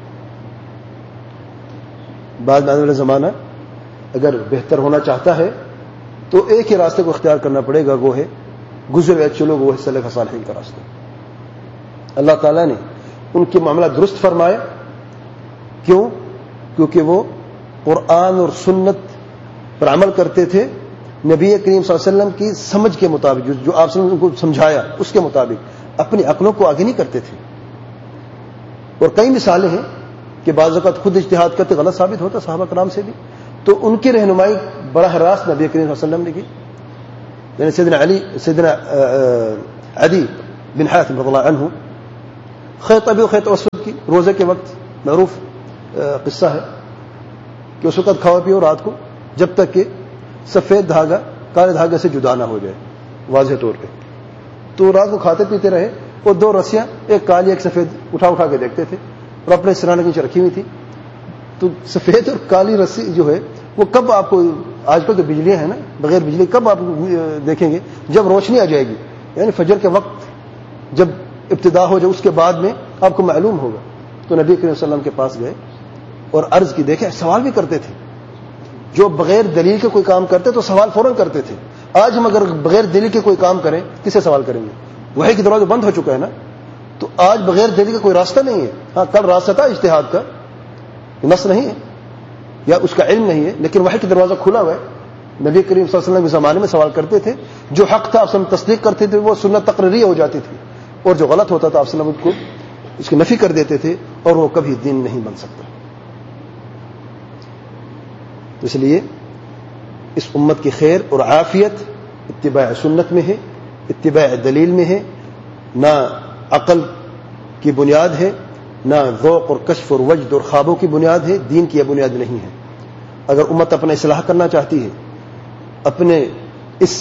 بعد میں آنے والا زمانہ اگر بہتر ہونا چاہتا ہے تو ایک ہی راستے کو اختیار کرنا پڑے گا، وہ ہے گزرے ہوئے اچھے لوگ، وہ ہے سلف صالحین کا راستہ. اللہ تعالیٰ نے ان کے معاملہ درست فرمائے. کیوں؟ کیونکہ وہ قرآن اور سنت پر عمل کرتے تھے، نبی کریم صلی اللہ علیہ وسلم کی سمجھ کے مطابق، جو آپ نے ان کو سمجھایا اس کے مطابق، اپنی عقلوں کو آگے نہیں کرتے تھے. اور کئی مثالیں ہیں کہ بعض اوقات خود اجتہاد کرتے غلط ثابت ہوتا صحابہ کرام سے بھی، تو ان کی رہنمائی براہ راست نبی کریم صلی اللہ علیہ وسلم نے کی. یعنی سیدنا عدی بن حاتم رضی اللہ عنہ خیط ابی و خیط اسود کی روزے کے وقت معروف قصہ ہے کہ اس وقت کھاؤ پیو رات کو جب تک کہ سفید دھاگا کالے دھاگے سے جدا نہ ہو جائے واضح طور پہ. تو رات کو کھاتے پیتے رہے اور 2 رسیاں ایک کالی ایک سفید اٹھا کے دیکھتے تھے اور اپنے سرانے کے نیچے رکھی ہوئی تھی. تو سفید اور کالی رسی جو ہے وہ کب آپ کو، آج کل تو بجلیاں ہیں نا، بغیر بجلی کب آپ دیکھیں گے؟ جب روشنی آ جائے گی، یعنی فجر کے وقت جب ابتدا ہو جائے اس کے بعد میں آپ کو معلوم ہوگا. تو نبی کریم صلی اللہ علیہ وسلم کے پاس گئے اور عرض کی. دیکھیں سوال بھی کرتے تھے، جو بغیر دلیل کے کوئی کام کرتے تو سوال فوراً کرتے تھے. آج ہم اگر بغیر دلیل کے کوئی کام کریں کس سے سوال کریں گے؟ وحی کی دروازہ بند ہو چکا ہے نا. تو آج بغیر دلیل کا کوئی راستہ نہیں ہے. ہاں کل راستہ تھا اجتہاد کا، نص نہیں ہے یا اس کا علم نہیں ہے، لیکن وحی کی دروازہ کھلا ہوا ہے. نبی کریم صلی اللہ علیہ وسلم کے زمانے میں سوال کرتے تھے، جو حق تھا آپ تصدیق کرتے تھے، وہ سنت تقریری ہو جاتی تھی، اور جو غلط ہوتا تھا آپ وسلم کو اس کی نفی کر دیتے تھے، اور وہ کبھی دین نہیں بن سکتا. اس لیے اس امت کی خیر اور عافیت اتباع سنت میں ہے، اتباع دلیل میں ہے، نہ عقل کی بنیاد ہے، نہ ذوق اور کشف اور وجد اور خوابوں کی بنیاد ہے. دین کی یہ بنیاد نہیں ہے. اگر امت اپنا اصلاح کرنا چاہتی ہے، اپنے اس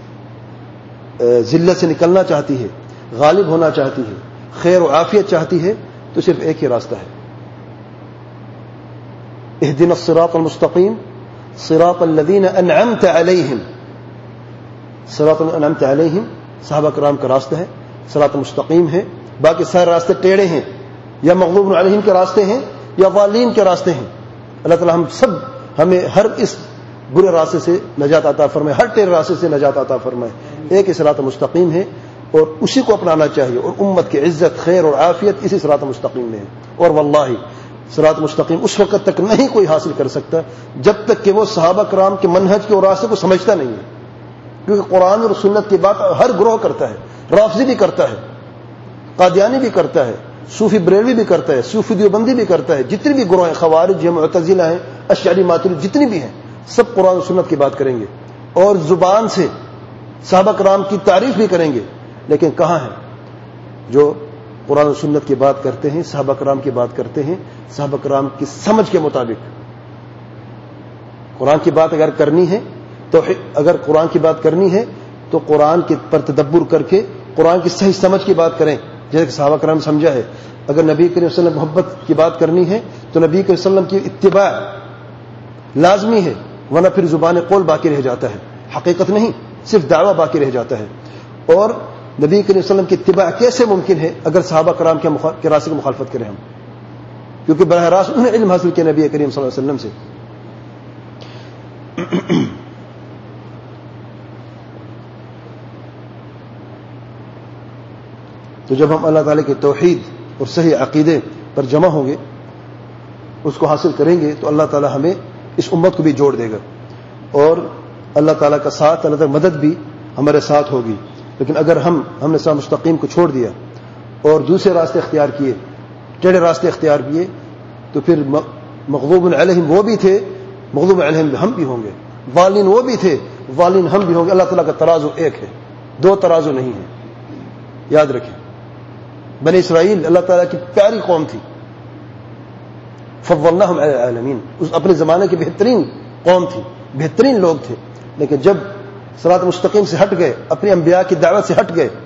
ذلت سے نکلنا چاہتی ہے، غالب ہونا چاہتی ہے، خیر و عافیت چاہتی ہے، تو صرف ایک ہی راستہ ہے. اهدنا الصراط المستقیم صراط الذین انعمت علیہم. صراط انعمت علیہم صحابہ کرام کا راستہ ہے، صراط مستقیم ہے. باقی سارے راستے ٹیڑے ہیں، یا مغضوب علیہم کے راستے ہیں یا ضالین کے راستے ہیں. اللہ تعالی ہمیں ہر اس برے راستے سے نجات عطا فرمائے، ہر ٹیڑے راستے سے نجات عطا فرمائے. ایک صراط مستقیم ہے اور اسی کو اپنانا چاہیے، اور امت کی عزت، خیر اور عافیت اسی صراط مستقیم میں ہے. اور واللہ صراط مستقیم اس وقت تک نہیں کوئی حاصل کر سکتا جب تک کہ وہ صحابہ کرام کے منہج کے اور راستے کو سمجھتا نہیں ہے. کیونکہ قرآن اور سنت کی بات ہر گروہ کرتا ہے. رافضی بھی کرتا ہے، قادیانی بھی کرتا ہے، صوفی بریلوی بھی کرتا ہے، صوفی دیوبندی بھی کرتا ہے، جتنی بھی گروہ ہیں، خوارج ہیں، معتزلہ ہیں، اشعری ماتریدی، جتنی بھی ہیں، سب قرآن و سنت کی بات کریں گے اور زبان سے صحابہ کرام کی تعریف بھی کریں گے. لیکن کہاں ہے جو قرآن و سنت کی بات کرتے ہیں، صحابہ کرام کی بات کرتے ہیں، صحابہ کرام کی سمجھ کے مطابق. قرآن کی بات اگر کرنی ہے تو اگر قرآن کی بات کرنی ہے تو قرآن کے پر تدبر کر کے قرآن کی صحیح سمجھ کی بات کریں، جیسے کہ صحابہ کرام سمجھا ہے. اگر نبی کریم صلی اللہ علیہ وسلم محبت کی بات کرنی ہے تو نبی کریم صلی اللہ علیہ وسلم کی اتباع لازمی ہے، ورنہ پھر زبان قول باقی رہ جاتا ہے، حقیقت نہیں، صرف دعویٰ باقی رہ جاتا ہے. اور نبی کریم صلی اللہ علیہ وسلم کی اتباع کیسے ممکن ہے اگر صحابہ کرام کے راستے کی مخالفت کریں ہم؟ کیونکہ براہ راست انہیں علم حاصل کیا نبی کریم صلی اللہ علیہ وسلم سے. تو جب ہم اللہ تعالی کے توحید اور صحیح عقیدے پر جمع ہوں گے، اس کو حاصل کریں گے، تو اللہ تعالی ہمیں اس امت کو بھی جوڑ دے گا، اور اللہ تعالیٰ کا ساتھ، اللہ تعالیٰ مدد بھی ہمارے ساتھ ہوگی. لیکن اگر ہم نے صراط مستقیم کو چھوڑ دیا اور دوسرے راستے اختیار کیے، ٹیڑھے راستے اختیار کیے، تو پھر مغضوب علیہم وہ بھی تھے، مغضوب علیہم ہم بھی ہوں گے، ضالین وہ بھی تھے، ضالین ہم بھی ہوں گے. اللہ تعالیٰ کا ترازو ایک ہے، 2 ترازو نہیں ہے. یاد رکھیں، بنی اسرائیل اللہ تعالیٰ کی پیاری قوم تھی، فضلناہم علی العالمین، اپنے زمانے کی بہترین قوم تھی، بہترین لوگ تھے. لیکن جب صراط مستقیم سے ہٹ گئے، اپنے انبیاء کی دعوت سے ہٹ گئے،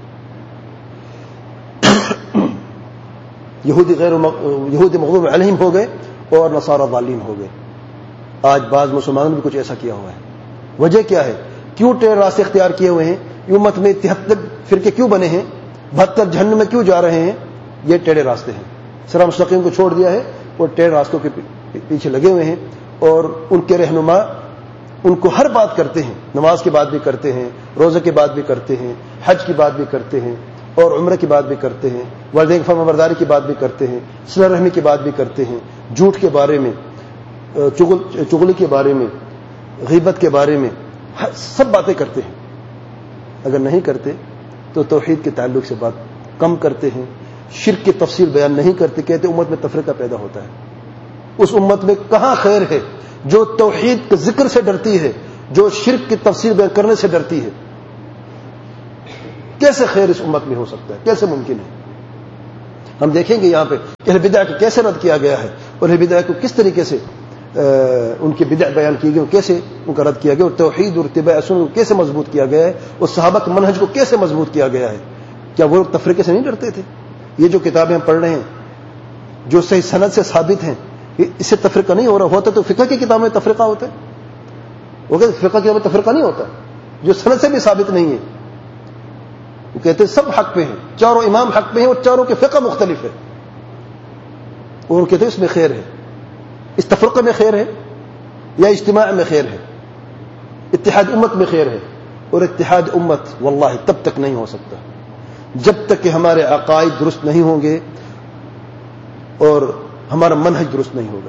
یہودی مغضوب علیہم ہو گئے اور نصارى ضالین ہو گئے. آج بعض مسلمانوں نے بھی کچھ ایسا کیا ہوا ہے. وجہ کیا ہے؟ کیوں ٹیڑھے راستے اختیار کیے ہوئے ہیں؟ امت میں 73 فرقے کیوں بنے ہیں؟ 72 جہنم میں کیوں جا رہے ہیں؟ یہ ٹیڑھے راستے ہیں. صراط مستقیم کو چھوڑ دیا ہے اور ٹیڑھے راستوں کے پیچھے لگے ہوئے ہیں، اور ان کے رہنما ان کو ہر بات کرتے ہیں، نماز کی بات بھی کرتے ہیں، روزے کی بات بھی کرتے ہیں، حج کی بات بھی کرتے ہیں، اور عمرہ کی بات بھی کرتے ہیں، والدین کی فرمانبرداری کی بات بھی کرتے ہیں، صلہ رحمی کی بات بھی کرتے ہیں، جھوٹ کے بارے میں، چغلی کے بارے میں، غیبت کے بارے میں، سب باتیں کرتے ہیں. اگر نہیں کرتے تو توحید کے تعلق سے بات کم کرتے ہیں، شرک کی تفصیل بیان نہیں کرتے، کہتے امت میں تفرقہ پیدا ہوتا ہے. اس امت میں کہاں خیر ہے جو توحید کے ذکر سے ڈرتی ہے، جو شرک کی تفصیل بیان کرنے سے ڈرتی ہے؟ کیسے خیر اس امت میں ہو سکتا ہے؟ کیسے ممکن ہے؟ ہم دیکھیں گے یہاں پہ کہ اہل بدع کو کیسے رد کیا گیا ہے اور اہل بدع کو کس طریقے سے ان کی بدع بیان کی گئی اور کیسے ان کا رد کیا گیا، اور توحید اور اتباع سنت کو کیسے مضبوط کیا گیا ہے، اور صحابہ کے منہج کو کیسے مضبوط کیا گیا ہے۔ کیا وہ تفریقے سے نہیں ڈرتے تھے؟ یہ جو کتابیں ہم پڑھ رہے ہیں جو صحیح سند سے ثابت ہیں، اس سے تفریقہ نہیں ہو رہا ہوتا تو فقہ کی کتاب میں تفریقہ ہوتا ہے؟ وہ کہتے فقہ کی کتاب میں تفریقہ نہیں ہوتا جو سند سے بھی ثابت نہیں ہے۔ وہ کہتے ہیں سب حق پہ ہیں، چاروں امام حق پہ ہیں اور چاروں کے فقہ مختلف ہے، اور وہ کہتے ہیں اس میں خیر ہے، اس تفرقہ میں خیر ہے یا اجتماع میں خیر ہے، اتحاد امت میں خیر ہے، اور اتحاد امت واللہ تب تک نہیں ہو سکتا جب تک کہ ہمارے عقائد درست نہیں ہوں گے اور ہمارا منہج درست نہیں ہوگا،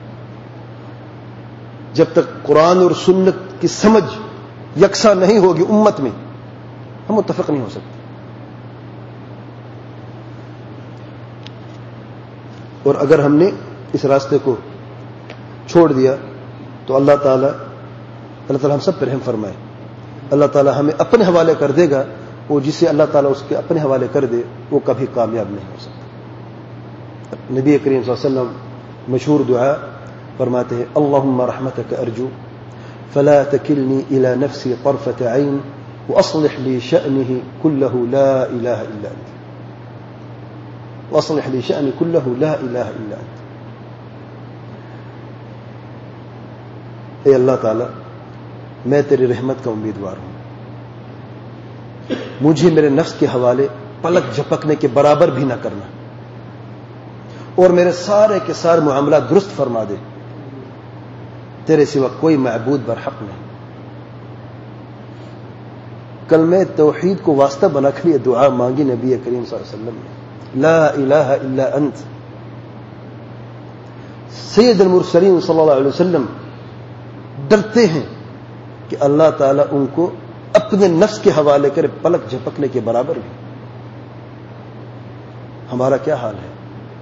جب تک قرآن اور سنت کی سمجھ یکساں نہیں ہوگی امت میں، ہم متفق نہیں ہو سکتے۔ اور اگر ہم نے اس راستے کو چھوڑ دیا تو اللہ تعالیٰ ہم سب پر رحم فرمائے، اللہ تعالیٰ ہمیں اپنے حوالے کر دے گا، اور جسے اللہ تعالیٰ اس کے اپنے حوالے کر دے وہ کبھی کامیاب نہیں ہو سکتا۔ نبی کریم صلی اللہ علیہ وسلم مشہور دعا فرماتے ہیں اللہم رحمتک ارجو فلا تکلنی الی نفسی طرفۃ عین واصلح لی شأنہ کلہ لا الہ الا انت، واصلح لی شأنی کلہ لا الہ الا انت۔ اے اللہ تعالی میں تیری رحمت کا امیدوار ہوں، مجھے میرے نفس کے حوالے پلک جھپکنے کے برابر بھی نہ کرنا، اور میرے سارے کے سارے معاملات درست فرما دے، تیرے سوا کوئی معبود برحق نہیں۔ کل میں توحید کو واسطہ بنا کر یہ دعا مانگی نبی کریم صلی اللہ علیہ وسلم نے، لا الہ الا انت۔ سید المرسلین صلی اللہ علیہ وسلم ڈرتے ہیں کہ اللہ تعالیٰ ان کو اپنے نفس کے حوالے کرے پلک جھپکنے کے برابر بھی۔ ہمارا کیا حال ہے؟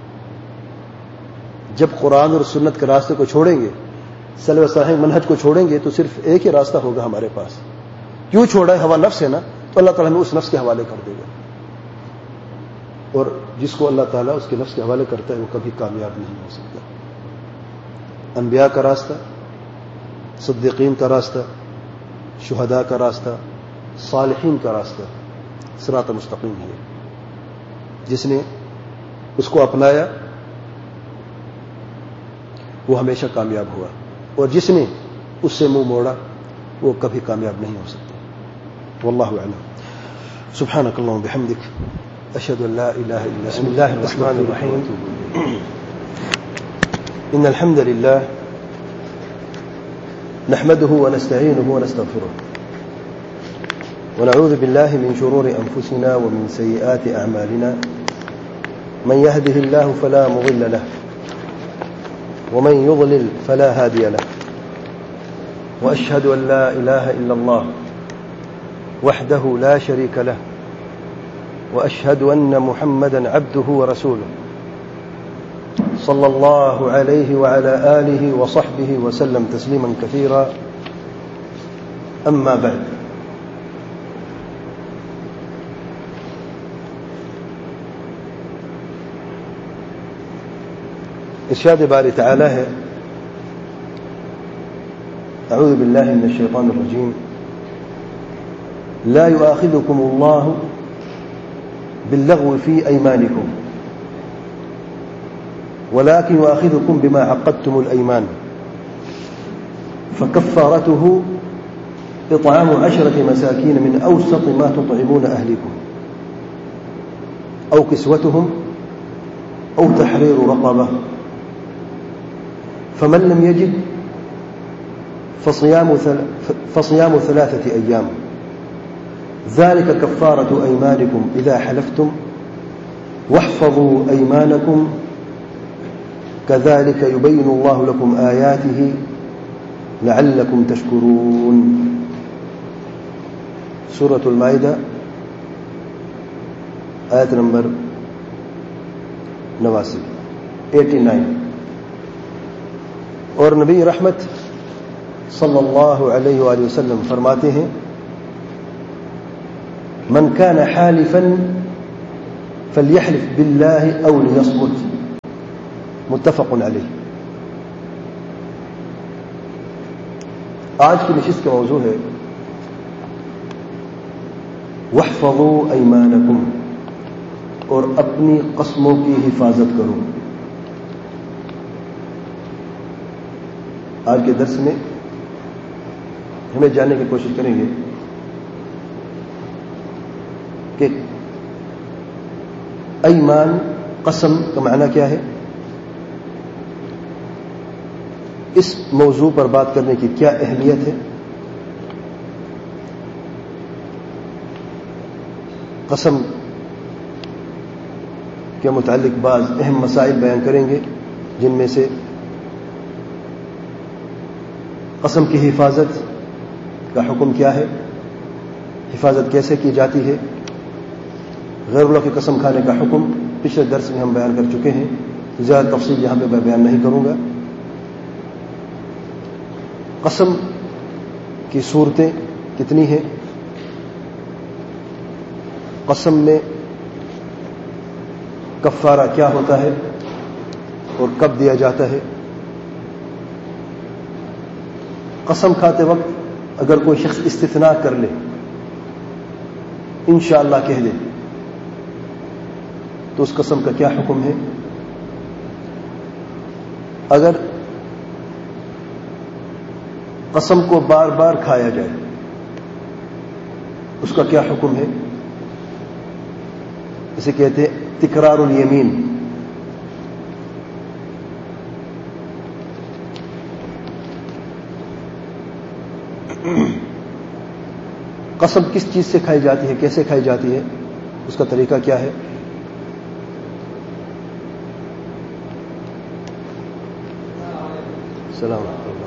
جب قرآن اور سنت کے راستے کو چھوڑیں گے، سلف صالحین منہج کو چھوڑیں گے، تو صرف ایک ہی راستہ ہوگا ہمارے پاس۔ کیوں چھوڑا ہے؟ ہوا نفس ہے نا، تو اللہ تعالیٰ ہمیں اس نفس کے حوالے کر دے گا، اور جس کو اللہ تعالیٰ اس کے نفس کے حوالے کرتا ہے وہ کبھی کامیاب نہیں ہو سکتا۔ انبیاء کا راستہ، صدیقین کا راستہ، شہداء کا راستہ، صالحین کا راستہ صراط مستقیم ہے۔ جس نے اس کو اپنایا وہ ہمیشہ کامیاب ہوا، اور جس نے اس سے منہ موڑا وہ کبھی کامیاب نہیں ہو سکتا۔ واللہ اعلم۔ سبحانک اللہم وبحمدک، اشہد ان لا الہ الا انت۔ بسم اللہ الرحمن الرحیم۔ ان الحمد للہ نحمده ونستعينه ونستغفره ونعوذ بالله من شرور أنفسنا ومن سيئات أعمالنا، من يهده الله فلا مضل له ومن يضلل فلا هادي له، وأشهد أن لا إله إلا الله وحده لا شريك له، وأشهد أن محمدا عبده ورسوله صلى الله عليه وعلى آله وصحبه وسلم تسليما كثيرا، أما بعد۔ ارشاد باری تعالی ہے، أعوذ بالله من الشيطان الرجيم، لا يؤاخذكم الله باللغو في أيمانكم ولكن يؤاخذكم بما عقدتم الأيمان، فكفارته إطعام 10 مساكين من أوسط ما تطعمون أهلكم أو كسوتهم أو تحرير رقبة، فمن لم يجد فصيام 3 أيام، ذلك كفارة أيمانكم إذا حلفتم، واحفظوا أيمانكم، كذلك يبين الله لكم آياته لعلكم تشكرون۔ سورة المائدہ آیت نمبر 89۔ اور نبی رحمت صلی اللہ علیہ وآلہ وسلم فرماتے ہیں، من كان حالفا فلیحلف باللہ او لیصمت، متفق علیہ۔ آج کی نشست کا موضوع ہے واحفظوا ایمانکم، اور اپنی قسموں کی حفاظت کرو۔ آج کے درس میں ہمیں جاننے کی کوشش کریں گے کہ ایمان، قسم کا معنی کیا ہے، اس موضوع پر بات کرنے کی کیا اہمیت ہے، قسم کے متعلق بعض اہم مسائل بیان کریں گے، جن میں سے قسم کی حفاظت کا حکم کیا ہے، حفاظت کیسے کی جاتی ہے، غیر اللہ کی قسم کھانے کا حکم پچھلے درس میں ہم بیان کر چکے ہیں، زیادہ تفصیل یہاں پہ میں بیان نہیں کروں گا۔ قسم کی صورتیں کتنی ہیں، قسم میں کفارہ کیا ہوتا ہے اور کب دیا جاتا ہے، قسم کھاتے وقت اگر کوئی شخص استثناء کر لے، انشاءاللہ کہہ دے، تو اس قسم کا کیا حکم ہے، اگر قسم کو بار بار کھایا جائے اس کا کیا حکم ہے، اسے کہتے ہیں تکرار الیمین۔ قسم کس چیز سے کھائی جاتی ہے، کیسے کھائی جاتی ہے، اس کا طریقہ کیا ہے۔ السلام علیکم۔